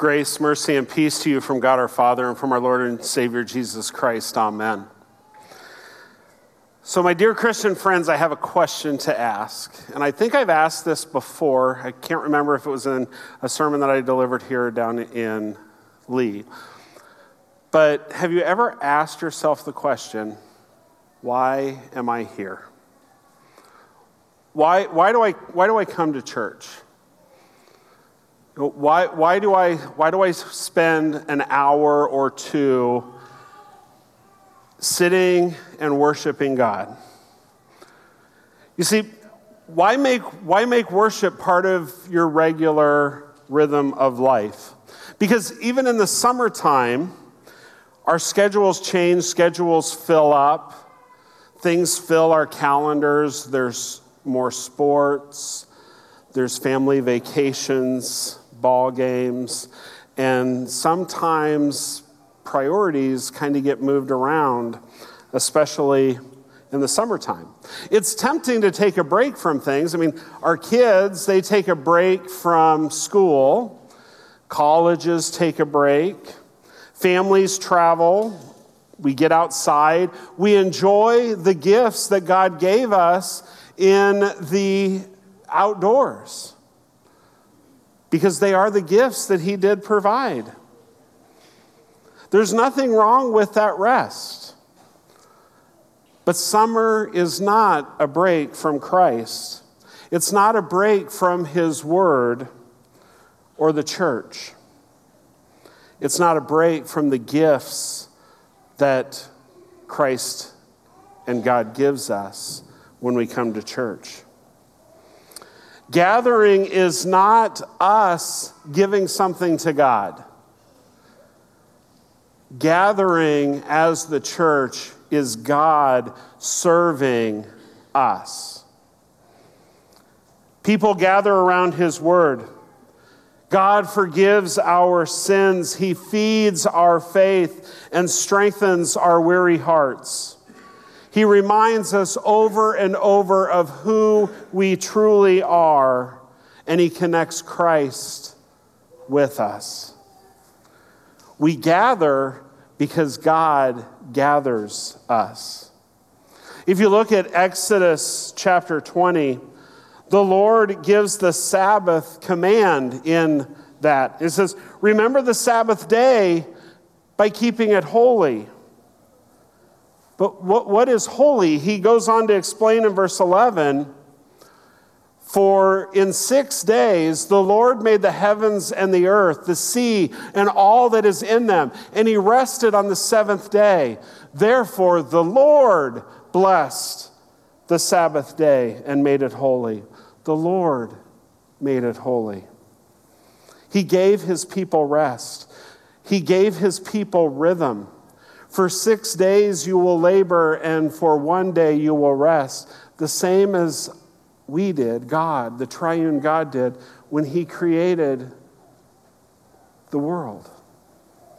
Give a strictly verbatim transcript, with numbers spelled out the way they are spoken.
Grace, mercy, and peace to you from God our Father and from our Lord and Savior Jesus Christ. Amen. So my dear Christian friends, I have a question to ask. And I think I've asked this before. I can't remember if it was in a sermon that I delivered here down in Lee. But have you ever asked yourself the question, why am I here? Why, why, do I, why do I come to church? Why, why, do I, why do I spend an hour or two sitting and worshiping God? You see, why make, why make worship part of your regular rhythm of life? Because even in the summertime, our schedules change, schedules fill up, things fill our calendars, there's more sports, there's family vacations, ball games, and sometimes priorities kind of get moved around, especially in the summertime. It's tempting to take a break from things. I mean, our kids, they take a break from school. Colleges take a break. Families travel. We get outside. We enjoy the gifts that God gave us in the outdoors, because they are the gifts that he did provide. There's nothing wrong with that rest. But summer is not a break from Christ. It's not a break from his word or the church. It's not a break from the gifts that Christ and God gives us when we come to church. Gathering is not us giving something to God. Gathering as the church is God serving us. People gather around his word. God forgives our sins. He feeds our faith and strengthens our weary hearts. He reminds us over and over of who we truly are, and he connects Christ with us. We gather because God gathers us. If you look at Exodus chapter twenty, the Lord gives the Sabbath command in that. It says, remember the Sabbath day by keeping it holy. But what, what is holy? He goes on to explain in verse eleven, for in six days the Lord made the heavens and the earth, the sea, and all that is in them, and he rested on the seventh day. Therefore the Lord blessed the Sabbath day and made it holy. The Lord made it holy. He gave his people rest. He gave his people rhythm. For six days you will labor, and for one day you will rest. The same as we did, God, the triune God did, when he created the world.